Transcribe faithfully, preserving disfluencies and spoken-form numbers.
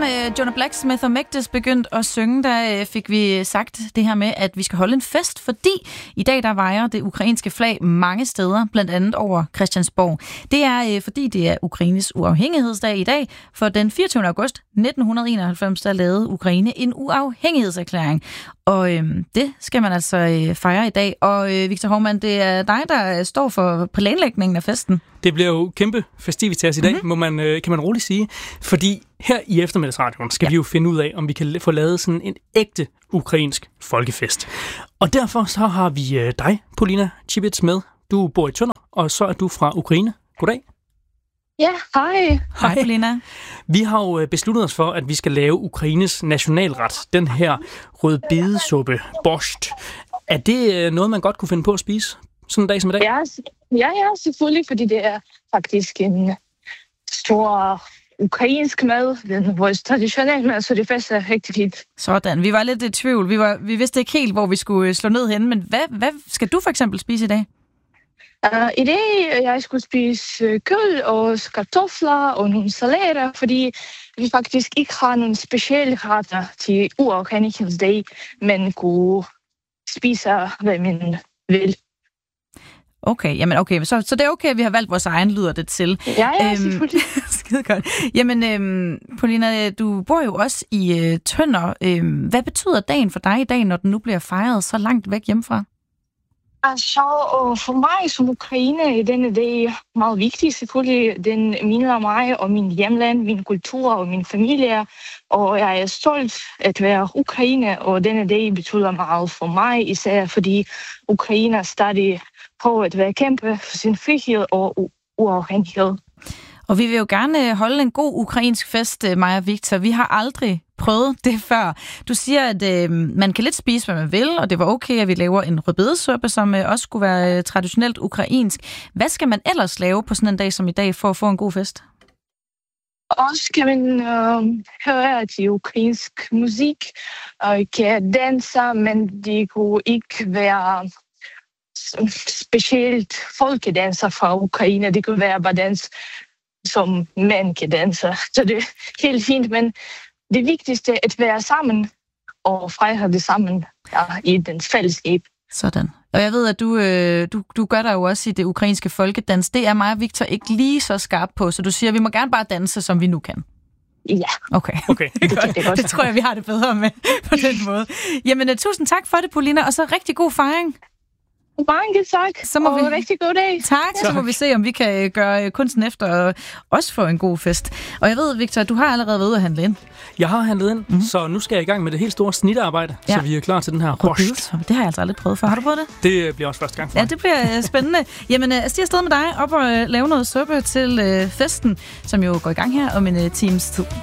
uh, Jonah Blacksmith og Mægtes begyndte at synge, der uh, fik vi sagt det her med, at vi skal holde en fest, fordi i dag der vejer det ukrainske flag mange steder, blandt andet over Christiansborg. Det er uh, fordi det er Ukraines uafhængighedsdag i dag, for den fireogtyvende august nitten enoghalvfems, der lavede Ukraine en uafhængighedserklæring. Og øh, det skal man altså øh, fejre i dag. Og øh, Victor Hovmand, det er dig, der står for planlægningen af festen. Det bliver jo kæmpe festivitas i dag, mm-hmm. må man, øh, kan man roligt sige. Fordi her i eftermiddagsradioen skal ja. vi jo finde ud af, om vi kan få lavet sådan en ægte ukrainsk folkefest. Og derfor så har vi øh, dig, Polina Chibits, med. Du bor i Tønder, og så er du fra Ukraine. Goddag. Ja, hej. Hej, Polina. Vi har jo besluttet os for, at vi skal lave Ukraines nationalret, den her rødbedesuppe, borscht. Er det noget, man godt kunne finde på at spise sådan en dag som i dag? Ja, ja, ja, selvfølgelig, fordi det er faktisk en stor ukrainsk mad, den vores traditionelle mad, så det faktisk er rigtig fint. Sådan, vi var lidt i tvivl. Vi, var, vi vidste ikke helt, hvor vi skulle slå ned hen, men hvad, hvad skal du for eksempel spise i dag? Uh, I dag jeg skulle spise kød og kartofler og nogle salater, fordi vi faktisk ikke har nogle specielle retter til uafhængighedsdag, men kunne spise, hvad man vil. Okay, jamen okay, så, så det er okay, at vi har valgt vores egen, lyder det til. Ja, ja, selvfølgelig. Skide godt. Jamen, øhm, Polina, du bor jo også i øh, Tønder. Øhm, hvad betyder dagen for dig i dag, når den nu bliver fejret så langt væk hjemmefra? Altså, for mig som Ukraine er denne dag meget vigtig. Selvfølgelig, den minder mig om min hjemland, min kultur og min familie. Og jeg er stolt at være Ukraine, og denne dag betyder meget for mig, især fordi Ukraine stadig prøver at være kæmpe for sin frihed og uafhængighed. Og vi vil jo gerne holde en god ukrainsk fest, Maja og Victor. Vi har aldrig prøvet det før. Du siger, at øh, man kan lidt spise, hvad man vil, og det var okay, at vi laver en rødbedesuppe, som øh, også skulle være øh, traditionelt ukrainsk. Hvad skal man ellers lave på sådan en dag som i dag, for at få en god fest? Også kan man øh, høre til ukrainsk musik, og kan danse, men det kunne ikke være specielt folkedanser fra Ukraine. Det kunne være bare dans, som mænd kan danse. Så det er helt fint, men det vigtigste er at være sammen og fejre det sammen, ja, i den fællesskab. Sådan. Og jeg ved, at du, øh, du, du gør dig jo også i det ukrainske folkedans. Det er mig og Victor ikke lige så skarp på, så du siger, at vi må gerne bare danse, som vi nu kan. Ja. Okay, okay. det, det, det, det tror jeg, vi har det bedre med på den måde. Jamen, uh, tusind tak for det, Polina, og så rigtig god fejring. Mange tak, så må og vi... rigtig god dag. Tak, tak, så må vi se, om vi kan gøre kunsten efter og også få en god fest. Og jeg ved, Victor, du har allerede været ude at handle ind. Jeg har handlet ind, mm-hmm. så nu skal jeg i gang med det helt store snitarbejde, ja. så vi er klar til den her borscht. Det har jeg altså aldrig prøvet før. Har du prøvet det? Det bliver også første gang for Ja, det bliver spændende. Jamen, jeg stiger afsted med dig op og lave noget suppe til festen, som jo går i gang her om en times tid.